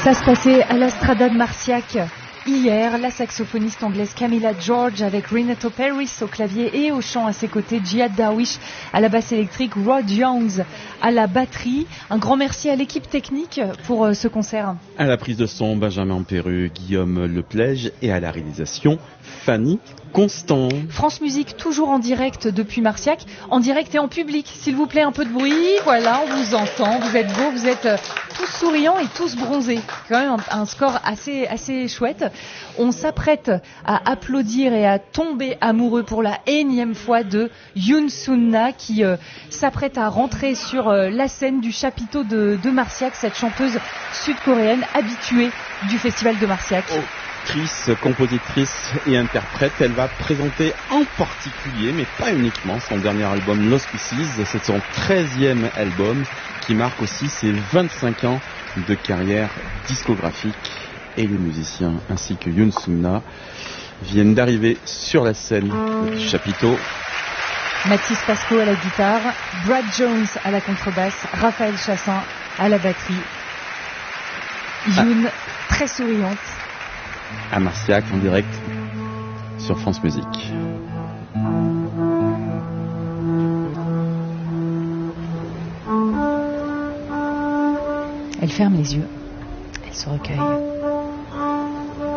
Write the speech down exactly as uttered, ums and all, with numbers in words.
Ça se passait à la Strada de Marciac hier. La saxophoniste anglaise Camilla George avec Renato Paris au clavier et au chant à ses côtés, Jihad Darwish à la basse électrique, Rod Youngs à la batterie. Un grand merci à l'équipe technique pour euh, ce concert. À la prise de son, Benjamin Perru, Guillaume Leplège et à la réalisation, Fanny Constant. France Musique toujours en direct depuis Marciac, en direct et en public. S'il vous plaît, un peu de bruit. Voilà, on vous entend. Vous êtes beaux, vous êtes tous souriants et tous bronzés. Quand même un, un score assez assez chouette. On s'apprête à applaudir et à tomber amoureux pour la énième fois de Yoon Sun-na qui euh, s'apprête à rentrer sur euh, la scène du chapiteau de, de Marciac, cette chanteuse sud-coréenne habituée du festival de Marciac. Oh. Actrice, compositrice et interprète, elle va présenter en particulier, mais pas uniquement, son dernier album L'Auspices. C'est son treizième album qui marque aussi ses vingt-cinq ans de carrière discographique. Et les musiciens ainsi que Yoon Sun-na viennent d'arriver sur la scène du chapiteau. Mathis Pasco à la guitare, Brad Jones à la contrebasse, Raphaël Chassin à la batterie. Yoon, ah. très souriante. À Marciac, en direct sur France Musique. Elle ferme les yeux, elle se recueille.